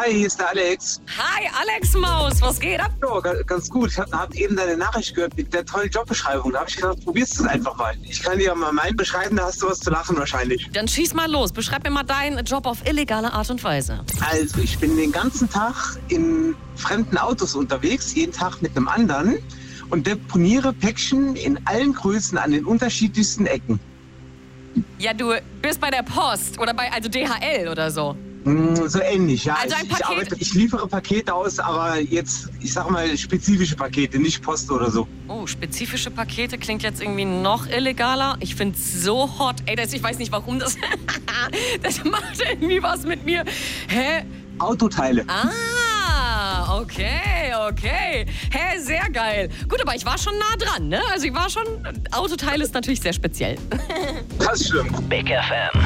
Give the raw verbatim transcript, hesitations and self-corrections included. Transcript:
Hi, hier ist der Alex. Hi, Alex Maus, was geht ab? Ja, ga- ganz gut. Ich habe hab eben deine Nachricht gehört mit der tollen Jobbeschreibung. Da habe ich gedacht, probierst du es einfach mal. Ich kann dir ja mal meinen beschreiben, da hast du was zu lachen wahrscheinlich. Dann schieß mal los. Beschreib mir mal deinen Job auf illegale Art und Weise. Also, ich bin den ganzen Tag in fremden Autos unterwegs, jeden Tag mit einem anderen und deponiere Päckchen in allen Größen an den unterschiedlichsten Ecken. Ja, du bist bei der Post oder bei, also D H L oder so. Mm, So ähnlich, ja. Also ein ich, Paket- ich, arbeite, ich liefere Pakete aus, aber jetzt, ich sag mal, spezifische Pakete, nicht Post oder so. Oh, spezifische Pakete klingt jetzt irgendwie noch illegaler. Ich find's so hot. Ey, das, ich weiß nicht, warum das... das macht irgendwie was mit mir. Hä? Autoteile. Ah, okay, okay. Hä, sehr geil. Gut, aber ich war schon nah dran, ne? Also ich war schon... Autoteil ist natürlich sehr speziell. Das stimmt. Big F M.